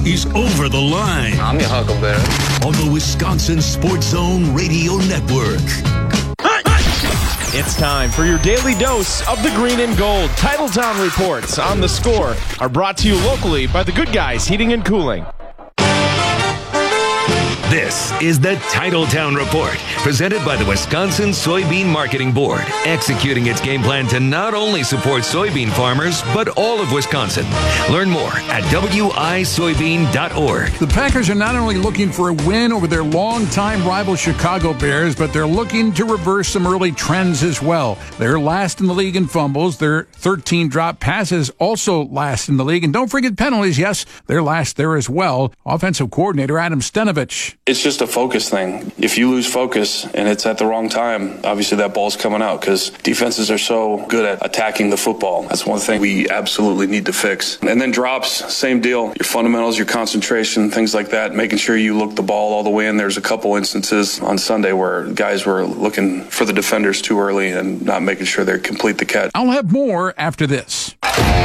is Over the Line. I'm your Huckleberry. On the Wisconsin Sports Zone Radio Network. It's time for your daily dose of the green and gold. Titletown reports on the score are brought to you locally by the Good Guys Heating and Cooling. This is the Titletown Report, presented by the Wisconsin Soybean Marketing Board, executing its game plan to not only support soybean farmers, but all of Wisconsin. Learn more at wisoybean.org. The Packers are not only looking for a win over their longtime rival Chicago Bears, but they're looking to reverse some early trends as well. They're last in the league in fumbles. Their 13 drop passes also last in the league. And don't forget penalties. Yes, they're last there as well. Offensive coordinator Adam Stenovich. It's just a focus thing. If you lose focus and it's at the wrong time, obviously that ball's coming out because defenses are so good at attacking the football. That's one thing we absolutely need to fix. And then drops, same deal. Your fundamentals, your concentration, things like that, making sure you look the ball all the way in. There's a couple instances on Sunday where guys were looking for the defenders too early and not making sure they complete the catch. I'll have more after this.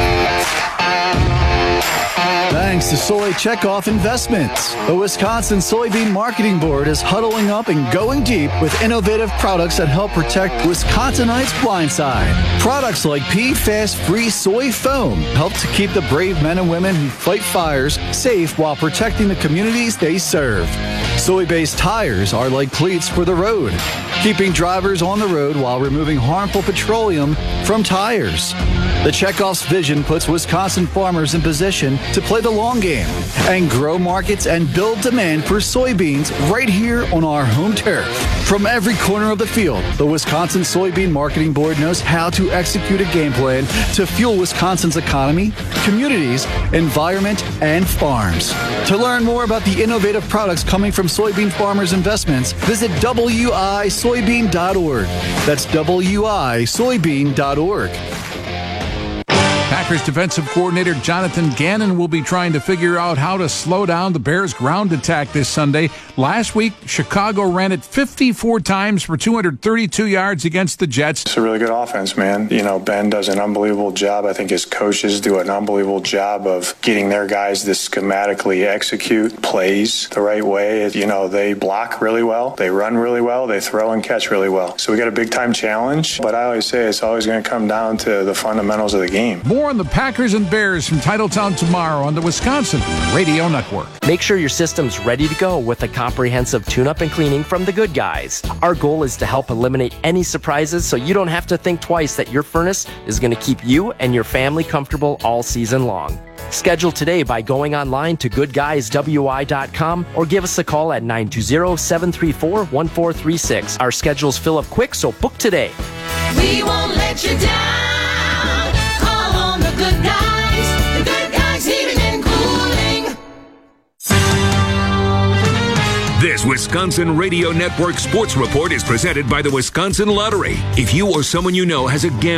Thanks to Soy Checkoff Investments. The Wisconsin Soybean Marketing Board is huddling up and going deep with innovative products that help protect Wisconsinites' blind side. Products like PFAS-free soy foam help to keep the brave men and women who fight fires safe while protecting the communities they serve. Soy-based tires are like cleats for the road, keeping drivers on the road while removing harmful petroleum from tires. The Checkoff's vision puts Wisconsin farmers in position to play the long game and grow markets and build demand for soybeans right here on our home turf. From every corner of the field, the Wisconsin Soybean Marketing Board knows how to execute a game plan to fuel Wisconsin's economy, communities, environment, and farms. To learn more about the innovative products coming from soybean farmers' investments, visit wisoybean.org. That's wisoybean.org. Packers defensive coordinator Jonathan Gannon will be trying to figure out how to slow down the Bears' ground attack this Sunday. Last week, Chicago ran it 54 times for 232 yards against the Jets. It's a really good offense, man. You know, Ben does an unbelievable job. I think his coaches do an unbelievable job of getting their guys to schematically execute plays the right way. You know, they block really well, they run really well, they throw and catch really well. So we got a big-time challenge, but I always say it's always going to come down to the fundamentals of the game. More on the Packers and Bears from Titletown tomorrow on the Wisconsin Radio Network. Make sure your system's ready to go with a comprehensive tune-up and cleaning from the Good Guys. Our goal is to help eliminate any surprises so you don't have to think twice that your furnace is going to keep you and your family comfortable all season long. Schedule today by going online to goodguyswi.com or give us a call at 920-734-1436. Our schedules fill up quick, so book today. We won't let you down. Good Guys, the Good Guys Heating and Cooling. This Wisconsin Radio Network Sports Report is presented by the Wisconsin Lottery. If you or someone you know has a gambling